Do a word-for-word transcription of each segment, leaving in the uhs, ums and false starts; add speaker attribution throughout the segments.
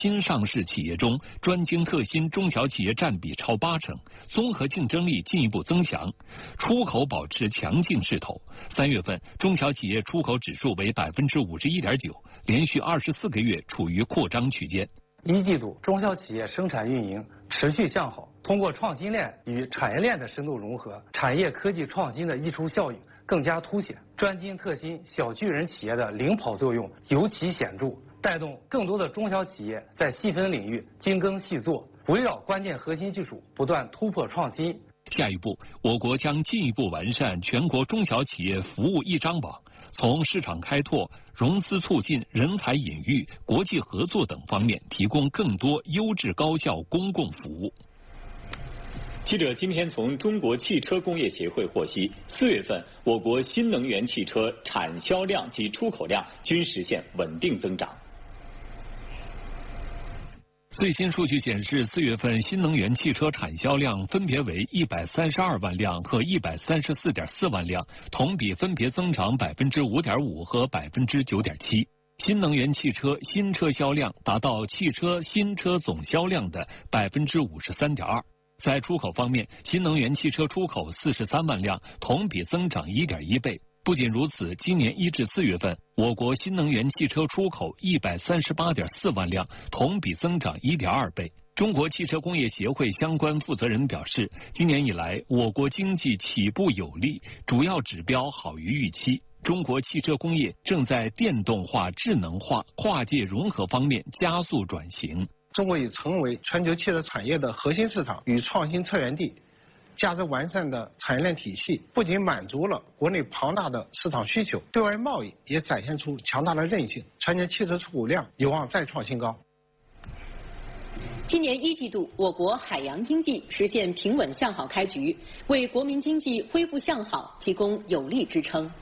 Speaker 1: 新上市企业中，专精特新中小企业占比超八成，综合竞争力进一步增强，出口保持强劲势头。三月份，中小企业出口指数为百分之五十一点九，连续二十四个月处于扩张区间。
Speaker 2: 一季度，中小企业生产运营持续向好，通过创新链与产业链的深度融合，产业科技创新的溢出效应更加凸显，专精特新小巨人企业的领跑作用尤其显著。带动更多的中小企业在细分领域精耕细作，围绕关键核心技术不断突破创新。
Speaker 1: 下一步，我国将进一步完善全国中小企业服务一张网，从市场开拓、融资促进、人才引育、国际合作等方面提供更多优质高效公共服务。
Speaker 3: 记者今天从中国汽车工业协会获悉，四月份我国新能源汽车产销量及出口量均实现稳定增长。
Speaker 1: 最新数据显示，四月份新能源汽车产销量分别为一百三十二万辆和一百三十四点四万辆，同比分别增长百分之五点五和百分之九点七。新能源汽车新车销量达到汽车新车总销量的百分之五十三点二。在出口方面，新能源汽车出口四十三万辆，同比增长一点一倍。不仅如此，今年一至四月份，我国新能源汽车出口一百三十八点四万辆，同比增长一点二倍。中国汽车工业协会相关负责人表示，今年以来，我国经济起步有力，主要指标好于预期。中国汽车工业正在电动化、智能化、跨界融合方面加速转型。
Speaker 4: 中国已成为全球汽车产业的核心市场与创新策源地。价值完善的产业链体系不仅满足了国内庞大的市场需求，对外贸易也展现出强大的韧性，全年汽车出口量有望再创新高。
Speaker 5: 今年一季度，我国海洋经济实现平稳向好开局，为国民经济恢复向好提供有力支撑。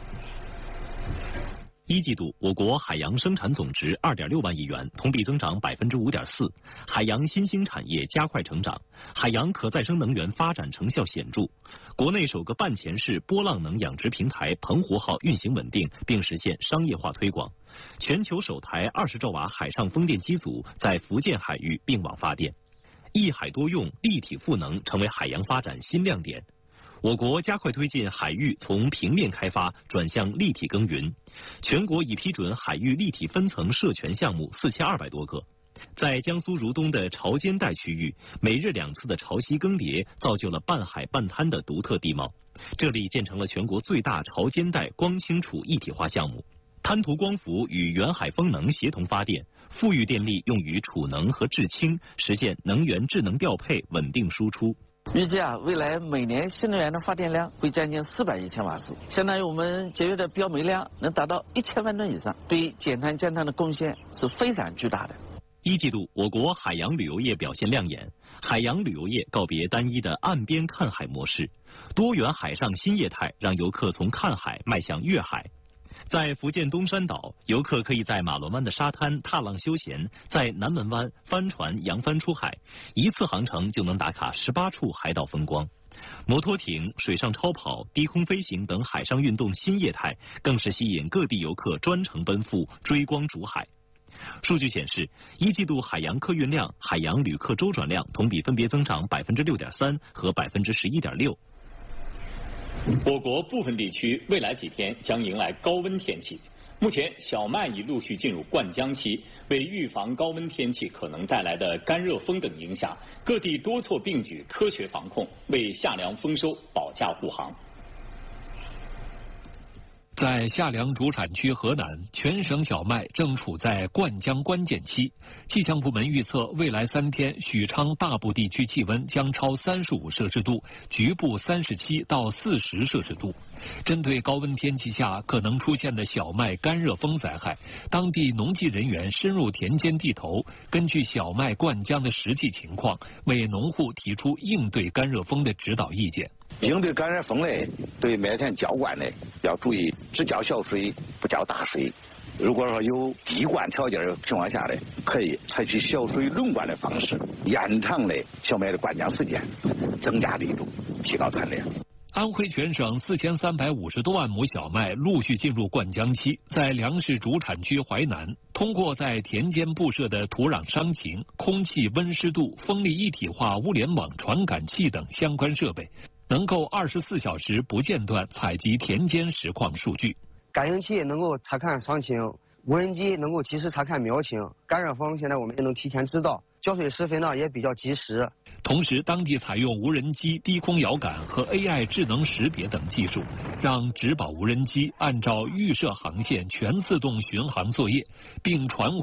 Speaker 6: 一季度，我国海洋生产总值二点六万亿元，同比增长百分之五点四。海洋新兴产业加快成长，海洋可再生能源发展成效显著。国内首个半潜式波浪能养殖平台“澎湖号”运行稳定，并实现商业化推广。全球首台二十兆瓦海上风电机组在福建海域并网发电。一海多用、立体赋能成为海洋发展新亮点。我国加快推进海域从平面开发转向立体耕耘，全国已批准海域立体分层设权项目四千二百多个。在江苏如东的潮间带区域，每日两次的潮汐更迭造就了半海半滩的独特地貌，这里建成了全国最大潮间带光氢储一体化项目。滩涂光伏与远海风能协同发电，富裕电力用于储能和制氢，实现能源智能调配稳定输出。
Speaker 7: 预计啊，未来每年新能源的发电量会将近四百亿千瓦时，相当于我们节约的标煤量能达到一千万吨以上，对于减碳降碳的贡献是非常巨大的。
Speaker 6: 一季度，我国海洋旅游业表现亮眼，海洋旅游业告别单一的岸边看海模式，多元海上新业态让游客从看海迈向阅海。在福建东山岛，游客可以在马轮湾的沙滩踏浪休闲，在南门湾帆船扬帆出海，一次航程就能打卡十八处海岛风光。摩托艇、水上超跑、低空飞行等海上运动新业态，更是吸引各地游客专程奔赴追光逐海。数据显示，一季度海洋客运量、海洋旅客周转量同比分别增长百分之六点三和百分之十一点六。
Speaker 3: 我国部分地区未来几天将迎来高温天气。目前，小麦已陆续进入灌浆期。为预防高温天气可能带来的干热风等影响，各地多措并举，科学防控，为夏粮丰收保驾护航。
Speaker 1: 在夏粮主产区河南，全省小麦正处在灌浆关键期。气象部门预测，未来三天许昌大部地区气温将超三十五摄氏度，局部三十七到四十摄氏度。针对高温天气下可能出现的小麦干热风灾害，当地农技人员深入田间地头，根据小麦灌浆的实际情况，为农户提出应对干热风的指导意见。
Speaker 8: 应对干热风呢，对麦田浇灌呢要注意只浇小水，不浇大水。如果说有滴灌条件的情况下呢，可以采取小水轮灌的方式，延长呢小麦的灌浆时间，增加力度，提高产量。
Speaker 1: 安徽全省四千三百五十多万亩小麦陆续进入灌浆期，在粮食主产区淮南，通过在田间布设的土壤伤情、空气温湿度、风力一体化物联网传感器等相关设备，能够二十四小时不间断采集田间实况数据。
Speaker 9: 感应器能够查看伤情，无人机能够及时查看苗情，干热风现在我们也能提前知道，浇水施肥呢也比较及时。
Speaker 1: 同时，当地采用无人机低空遥感和 A I 智能识别等技术，让植保无人机按照预设航线全自动巡航作业，并传回